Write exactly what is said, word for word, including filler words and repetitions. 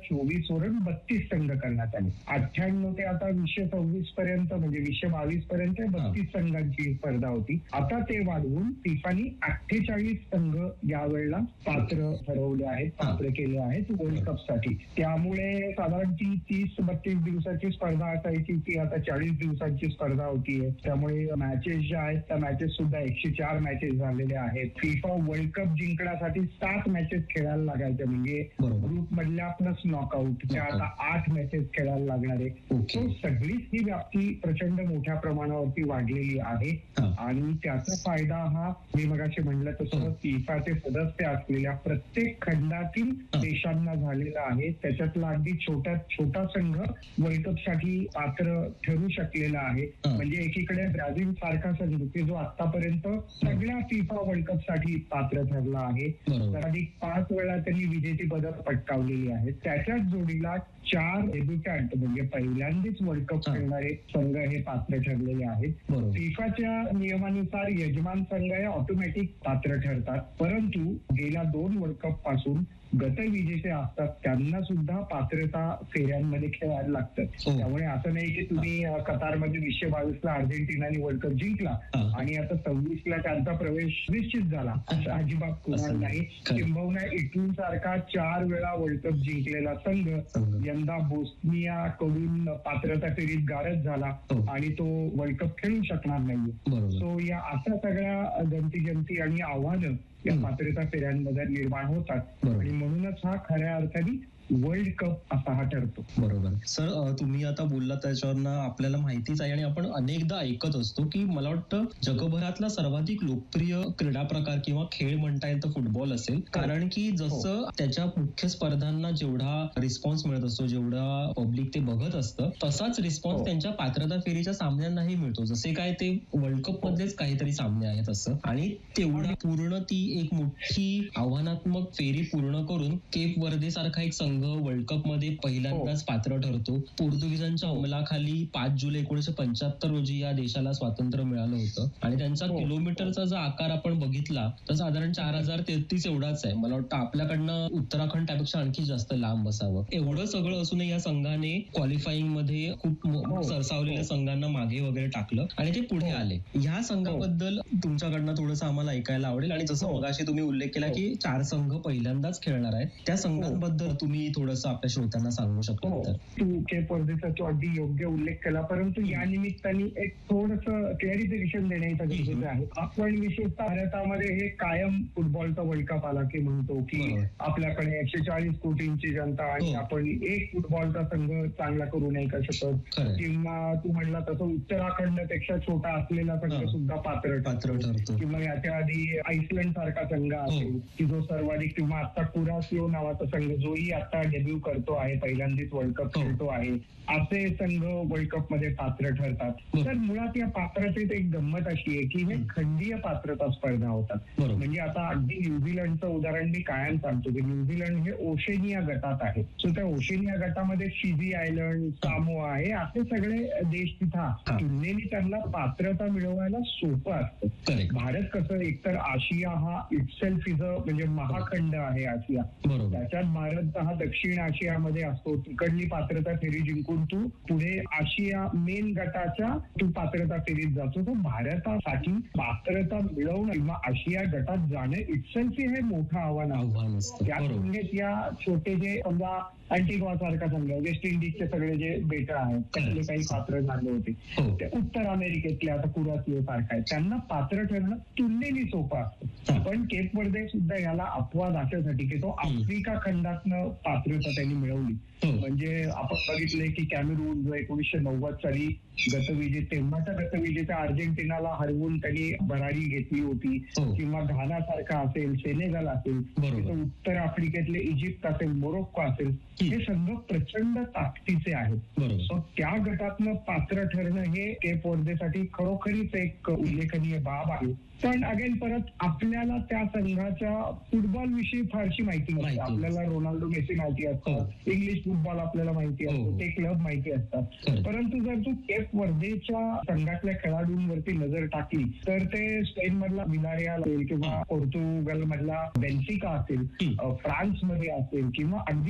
चोवीस वरून बत्तीस संघ करण्यात आले. अठ्ठ्याण्णव ते आता वीसशे सव्वीस पर्यंत म्हणजे वीसशे बावीस पर्यंत बत्तीस संघांची स्पर्धा होती. आता ते वाढवून फिफाने अठ्ठेचाळीस संघ यावेळेला पात्र ठरवले आहेत, पात्र केले आहेत वर्ल्ड कप साठी. त्यामुळे साधारण ती तीस बत्तीस दिवसाची स्पर्धा असायची ती आता चाळीस दिवसांची स्पर्धा होतीये. त्यामुळे मॅचेस ज्या आहेत त्या मॅचेस सुद्धा एकशे चार मॅचेस झालेल्या आहेत. फिफा वर्ल्ड कप जिंकण्यासाठी सात मॅचेस खेळायला लागायच्या, म्हणजे ग्रुप मधल्या प्लस नॉकआउट त्या आता आठ मॅचेस खेळायला लागणार आहे. तो सगळीच ही व्याप्ती प्रचंड मोठ्या प्रमाणावरती वाढलेली आहे आणि त्याचा फायदा हा मी मगाशी म्हणलं तसं फिफाचे सदस्य असलेल्या प्रत्येक खंडातील देशांना झालेला आहे. त्याच्यातला अगदी छोट्यात छोटा संघ वर्ल्ड कप साठी पात्र ठरू शकलेला आहे. म्हणजे एकीकडे ब्राझील सारखा संघ की जो आतापर्यंत सगळ्या फिफा वर्ल्ड कप साठी पात्र ठरला आहे. अधिक पाच वेळा त्यांनी विजेती पदक पटकावलेली आहेत. त्याच्याच जोडीला चार डेब्युटंट म्हणजे पहिल्यांदाच वर्ल्ड कप खेळणारे संघ हे पात्र ठरलेले आहेत. फिफाच्या नियमानुसार यजमान संघ हे ऑटोमॅटिक पात्र ठरतात, परंतु गेल्या दोन वर्ल्ड कप पासून गतविजेते असतात त्यांना सुद्धा पात्रता फेऱ्यांमध्ये खेळायला लागतात. त्यामुळे असं नाही की तुम्ही कतारमध्ये वीसशे बावीस ला अर्जेंटिनाने वर्ल्ड कप जिंकला आणि आता सव्वीस ला त्यांचा प्रवेश निश्चित झाला असं अजिबात कुणाला नाही. किंबहुना इटली सारखा चार वेळा वर्ल्ड कप जिंकलेला संघ यंदा बोस्निया कडून पात्रता फेरीत गारद झाला आणि तो वर्ल्ड कप खेळू शकणार नाहीये. सो या अशा सगळ्या गमती जमती आणि आव्हानं या पात्रता फेऱ्यांमध्ये निर्माण होतात आणि म्हणूनच हा खऱ्या अर्थाने वर्ल्ड कप असा हा ठरतो. बरोबर सर, तुम्ही आता बोलला त्याच्यावरनं आपल्याला माहितीच आहे आणि आपण अनेकदा ऐकत असतो की मला वाटतं जगभरातला सर्वाधिक लोकप्रिय क्रीडा प्रकार किंवा खेळ म्हणता येईल तर फुटबॉल असेल. कारण की जसं त्याच्या मुख्य स्पर्धांना जेवढा रिस्पॉन्स मिळत असतो, जेवढा पब्लिक ते बघत असतं, तसाच रिस्पॉन्स त्यांच्या पात्रता फेरीच्या सामन्यांनाही मिळतो. जसे काय ते वर्ल्ड कप मधलेच काहीतरी सामने आहेत असं. आणि तेवढा पूर्ण ती एक मोठी आव्हानात्मक फेरी पूर्ण करून केप वर्दे सारखा एक संघ वर्ल्ड कप मध्ये पहिल्यांदाच पात्र ठरतो. पोर्तुगीजांच्या अंमलाखाली पाच जुलै एकोणीशे पंच्याहत्तर रोजी या देशाला स्वातंत्र्य मिळालं होतं आणि त्यांचा किलोमीटरचा जो आकार आपण बघितला तर साधारण चार हजार तेहतीस एवढाच आहे. मला वाटतं आपल्याकडनं उत्तराखंड त्यापेक्षा आणखी जास्त लांब असावं. एवढं सगळं असूनही या संघाने क्वालिफाईंग मध्ये खूप सरसावलेल्या संघांना मागे वगैरे टाकलं आणि ते पुढे आले. ह्या संघाबद्दल तुमच्याकडनं थोडंसं आम्हाला ऐकायला आवडेल. आणि जसं मगाशी तुम्ही उल्लेख केला की चार संघ पहिल्यांदाच खेळणार आहेत, त्या संघांबद्दल तुम्ही थोडंसं आपल्या श्रोत्यांना सांगू शकतो. तू केप वर्देचा तो अगदी योग्य उल्लेख केला, परंतु या निमित्ताने एक थोडंसं क्लॅरिफिकेशन देण्याचं गरजेचं आहे. आपण विशेषतः भारतामध्ये हे कायम फुटबॉलचा वर्ल्ड कप आला की म्हणतो की आपल्याकडे एकशे चाळीस कोटींची जनता आणि आपण एक फुटबॉलचा संघ चांगला करू नाही का शकत, किंवा तू म्हणला तसं उत्तराखंड पेक्षा छोटा असलेला संघ सुद्धा पात्र पात्र ठरतो, किंवा याच्या आधी आईसलँड सारखा संघ असेल की जो सर्वाधिक, किंवा आता कुरासिओ नावाचा संघ जोही आता डेब्यू करतो आहे, पहिल्यांदाच वर्ल्ड कप खेळतो आहे, असे संघ वर्ल्ड कप मध्ये पात्र ठरतात. तर मुळात या पात्रतेत एक गंमत अशी आहे की हे खंडीय पात्रता स्पर्धा होतात. म्हणजे आता अगदी न्यूझीलंडचं उदाहरण मी कायम सांगतो की न्यूझीलंड हे ओशेनिया गटात आहे. सो त्या ओशेनिया गटामध्ये फिजी आयलंड, सामोआ आहे, असे सगळे देश तिथं तुलनेने त्यांना पात्रता मिळवायला सोपं असतं. भारत कसं एकतर आशिया हा इटसेल्फ इज अ म्हणजे महाखंड आहे आशिया, त्याच्यात भारत हा दक्षिण आशियामध्ये असतो. तिकडली पात्रता फेरी जिंकून तू पुढे आशिया मेन गटाच्या तू पात्रता फेरीत जातो. तर भारतासाठी पात्रता मिळवणं किंवा आशिया गटात जाणं इटसेल्फ हे मोठं आव्हान आव्हान असतं. त्या तुलनेत या छोटे जे समजा अँटिग्वा सारखा संघ, वेस्ट इंडिजचे सगळे जे बेट आहेत त्यातले काही पात्र झाले होते, ते उत्तर अमेरिकेतले आता कुरासिओ सारखा आहे, त्यांना पात्र ठरणं तुलनेने सोपं असतं. पण केप वर्दे सुद्धा याला अपवाद अशासाठी की तो आफ्रिका खंडातनं पात्रता त्यांनी मिळवली. म्हणजे आपण बघितलंय की कॅमेरून जो एकोणीसशे नव्वद साली गतविजेते तेव्हाच्या गतविजेत्या अर्जेंटिनाला हरवून त्यांनी भरारी घेतली होती, किंवा घाना सारखा असेल, सेनेगल असेल, उत्तर आफ्रिकेतले इजिप्त असेल, मोरोक्को असेल, हे संघ प्रचंड ताकदीचे आहेत. त्या गटातनं पात्र ठरणं हे केप वर्देसाठी खरोखरीच एक उल्लेखनीय बाब आहे. पण अगेन परत आपल्याला त्या संघाच्या फुटबॉल विषयी फारशी माहिती नसते. आपल्याला रोनाल्डो, मेसी माहिती असतात, इंग्लिश फुटबॉल आपल्याला माहिती असतो, ते क्लब माहिती असतात. परंतु जर तू केप वर्देच्या संघातल्या खेळाडूंवरती नजर टाकली तर ते स्पेन मधला विलारियाल असेल, किंवा पोर्तुगल मधला बेन्फिका असेल, फ्रान्स मध्ये असेल, किंवा अगदी